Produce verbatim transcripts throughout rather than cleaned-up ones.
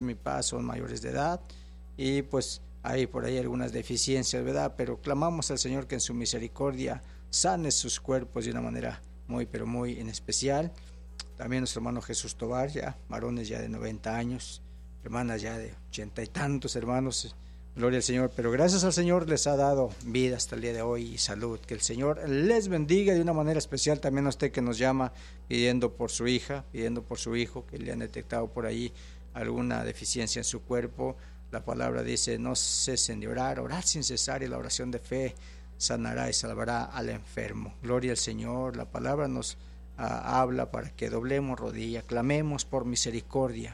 mi paz son mayores de edad y pues hay por ahí algunas deficiencias, ¿verdad? Pero clamamos al Señor que en su misericordia sane sus cuerpos de una manera muy, pero muy en especial. También nuestro hermano Jesús Tobar, ya varones ya de noventa años, hermanas ya de ochenta y tantos, hermanos, gloria al Señor, pero gracias al Señor les ha dado vida hasta el día de hoy y salud. Que el Señor les bendiga de una manera especial. También a usted que nos llama pidiendo por su hija, pidiendo por su hijo, que le han detectado por ahí alguna deficiencia en su cuerpo. La palabra dice: no cesen de orar, orar sin cesar, y la oración de fe sanará y salvará al enfermo. Gloria al Señor. La palabra nos uh, habla para que doblemos rodilla, clamemos por misericordia,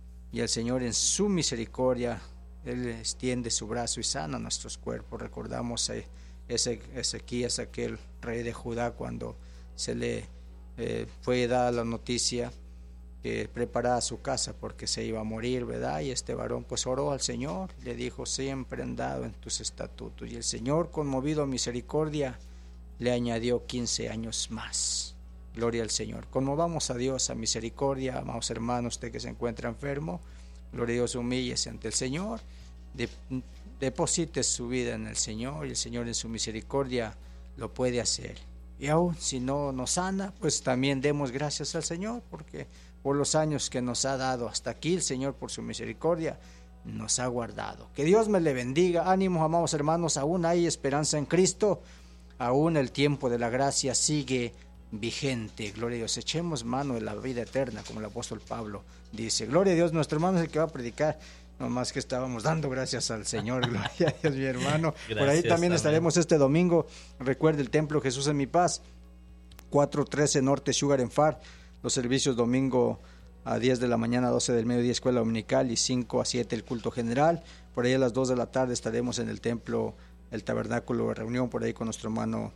y el Señor en su misericordia Él extiende su brazo y sana nuestros cuerpos. Recordamos a ese Ezequías, aquel rey de Judá, cuando se le eh, fue dada la noticia que preparaba su casa porque se iba a morir, ¿verdad? Y este varón pues oró al Señor, le dijo: siempre he andado en tus estatutos. Y el Señor, conmovido a misericordia, le añadió quince años más. Gloria al Señor. Conmovamos a Dios a misericordia, amados hermanos. Usted que se encuentra enfermo, gloria a Dios, humíllese ante el Señor, de, deposite su vida en el Señor, y el Señor en su misericordia lo puede hacer. Y aún si no nos sana, pues también demos gracias al Señor, porque por los años que nos ha dado hasta aquí, el Señor por su misericordia nos ha guardado. Que Dios me le bendiga. Ánimo, amados hermanos, aún hay esperanza en Cristo, aún el tiempo de la gracia sigue vigente. Gloria a Dios. Echemos mano de la vida eterna, como el apóstol Pablo dice. Gloria a Dios. Nuestro hermano es el que va a predicar. No más que estábamos dando gracias al Señor. Gloria a Dios, mi hermano. Gracias, por ahí también amén. Estaremos este domingo. Recuerde el Templo Jesús en mi Paz, cuatrocientos trece Norte Sugar en Far. Los servicios domingo a diez de la mañana, doce del mediodía escuela dominical, y cinco a siete el culto general. Por ahí a las dos de la tarde estaremos en el templo, el tabernáculo de reunión, por ahí con nuestro hermano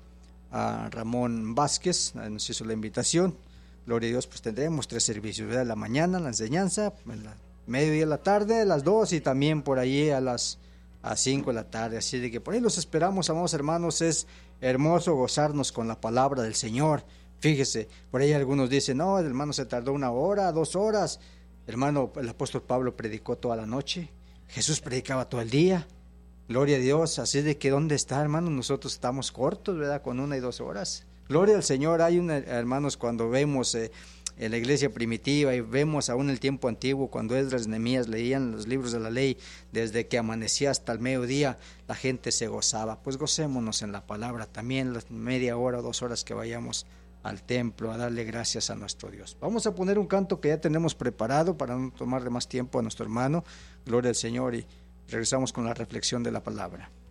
a Ramón Vázquez, nos hizo la invitación. Gloria a Dios. Pues tendremos tres servicios, ¿verdad? La mañana la enseñanza, en la mediodía de la tarde, a las dos, y también por ahí a las a cinco de la tarde. Así de que por ahí los esperamos, amados hermanos. Es hermoso gozarnos con la palabra del Señor. Fíjese, por ahí algunos dicen: no, el hermano se tardó una hora, dos horas. Hermano, el apóstol Pablo predicó toda la noche, Jesús predicaba todo el día. Gloria a Dios. Así de que ¿dónde está, hermano? Nosotros estamos cortos, ¿verdad? Con una y dos horas. Gloria al Señor. Hay una, hermanos, cuando vemos eh, en la iglesia primitiva, y vemos aún el tiempo antiguo, cuando Esdras y Nehemías leían los libros de la ley, desde que amanecía hasta el mediodía, la gente se gozaba. Pues gocémonos en la palabra también, las media hora o dos horas que vayamos al templo a darle gracias a nuestro Dios. Vamos a poner un canto que ya tenemos preparado para no tomarle más tiempo a nuestro hermano. Gloria al Señor, y regresamos con la reflexión de la palabra.